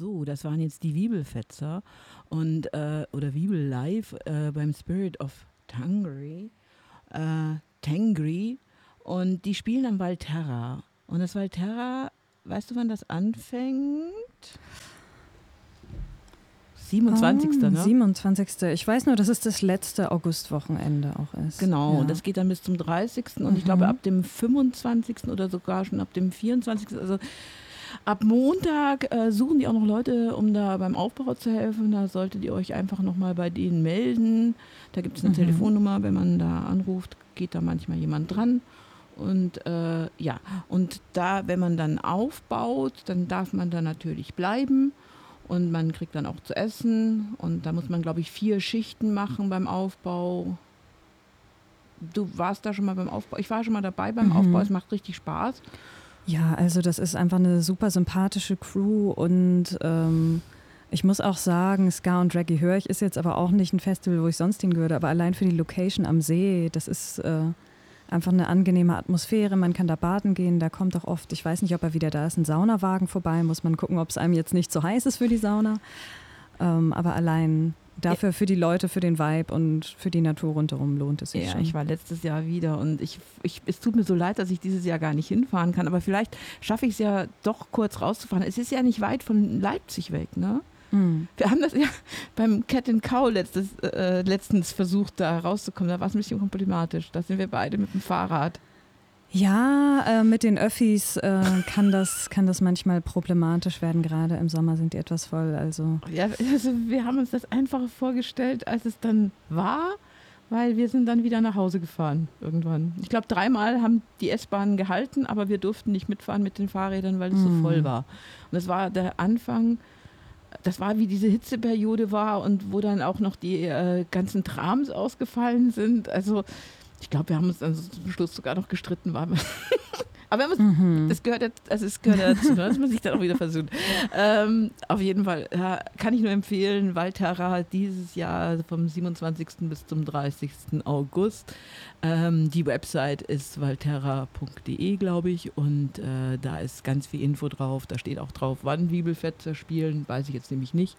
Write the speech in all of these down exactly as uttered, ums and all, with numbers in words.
So, das waren jetzt die Wiebelfetzer und äh, oder Wiebel Live äh, beim Spirit of Tangri, äh, Tangri und die spielen am Valterra. Und das Valterra, weißt du, wann das anfängt? siebenundzwanzigsten. Oh, Ne? siebenundzwanzigsten. Ich weiß nur, dass es das letzte Augustwochenende auch ist. Genau, ja. und das geht dann bis zum dreißigsten. Und Mhm. ich glaube, ab dem fünfundzwanzigsten oder sogar schon ab dem vierundzwanzigsten. Also ab Montag äh, suchen die auch noch Leute, um da beim Aufbau zu helfen. Da solltet ihr euch einfach nochmal bei denen melden. Da gibt es eine Mhm. Telefonnummer, wenn man da anruft, geht da manchmal jemand dran. Und äh, ja, und da, wenn man dann aufbaut, dann darf man da natürlich bleiben. Und man kriegt dann auch zu essen. Und da muss man, glaube ich, vier Schichten machen beim Aufbau. Du warst da schon mal beim Aufbau. Ich war schon mal dabei beim Mhm. Aufbau. Es macht richtig Spaß. Ja, also das ist einfach eine super sympathische Crew. Und ähm, ich muss auch sagen, Ska und Reggae höre ich, ist jetzt aber auch nicht ein Festival, wo ich sonst hin würde. Aber allein für die Location am See, das ist äh, einfach eine angenehme Atmosphäre. Man kann da baden gehen, da kommt auch oft, ich weiß nicht, ob er wieder da ist, ein Saunawagen vorbei. Muss man gucken, ob es einem jetzt nicht zu heiß ist für die Sauna. Ähm, aber allein dafür, für die Leute, für den Vibe und für die Natur rundherum lohnt es sich Ja, schon. ich war letztes Jahr wieder und ich, ich, es tut mir so leid, dass ich dieses Jahr gar nicht hinfahren kann. Aber vielleicht schaffe ich es ja doch kurz rauszufahren. Es ist ja nicht weit von Leipzig weg, ne? Mhm. Wir haben das ja beim Cat and Cow letztes, äh, letztens versucht, da rauszukommen. Da war es ein bisschen problematisch. Da sind wir beide mit dem Fahrrad. Ja, äh, mit den Öffis äh, kann, das, kann das manchmal problematisch werden. Gerade im Sommer sind die etwas voll. Also. Ja, also wir haben uns das einfacher vorgestellt, als es dann war, weil wir sind dann wieder nach Hause gefahren irgendwann. Ich glaube, dreimal haben die S-Bahnen gehalten, aber wir durften nicht mitfahren mit den Fahrrädern, weil es so voll war. Und das war der Anfang. Das war, wie diese Hitzeperiode war und wo dann auch noch die äh, ganzen Trams ausgefallen sind. Also ich glaube, wir haben uns dann zum Schluss sogar noch gestritten. War aber wir haben uns, das gehört ja, also es gehört ja dazu, dass man sich dann auch wieder versucht. Ähm, auf jeden Fall ja, kann ich nur empfehlen, Valterra dieses Jahr vom siebenundzwanzigsten bis zum dreißigsten August. Ähm, die Website ist valterra punkt de, glaube ich, und äh, da ist ganz viel Info drauf. Da steht auch drauf, wann Wiebelfetzer spielen, weiß ich jetzt nämlich nicht.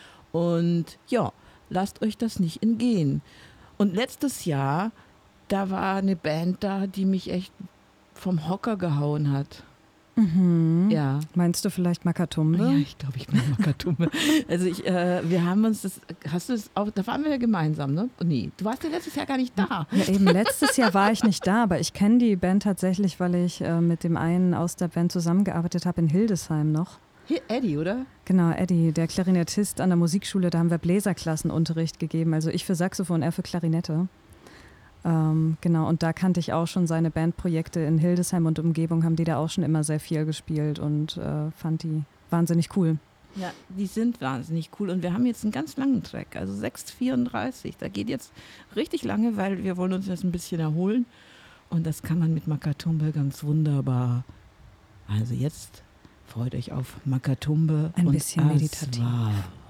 Und ja, lasst euch das nicht entgehen. Und letztes Jahr, da war eine Band da, die mich echt vom Hocker gehauen hat. Mhm. Ja. Meinst du vielleicht Makatumbe? Ja, ich glaube, ich bin Makatumbe. Also ich, äh, wir haben uns das, hast du es auch, da waren wir ja gemeinsam, ne? Nee, du warst ja letztes Jahr gar nicht da. Ja, eben letztes Jahr war ich nicht da, aber ich kenne die Band tatsächlich, weil ich äh, mit dem einen aus der Band zusammengearbeitet habe in Hildesheim noch. Hier, Eddie, oder? Genau, Eddie, der Klarinettist an der Musikschule, da haben wir Bläserklassenunterricht gegeben, also ich für Saxophon, er für Klarinette. Ähm, genau, und da kannte ich auch schon seine Bandprojekte in Hildesheim und Umgebung, haben die da auch schon immer sehr viel gespielt und äh, fand die wahnsinnig cool. Ja, die sind wahnsinnig cool und wir haben jetzt einen ganz langen Track, also sechs vierunddreißig. Da geht jetzt richtig lange, weil wir wollen uns jetzt ein bisschen erholen und das kann man mit Makatumbe ganz wunderbar. Also jetzt freut euch auf Makatumbe Ein und bisschen meditativ. Aswar.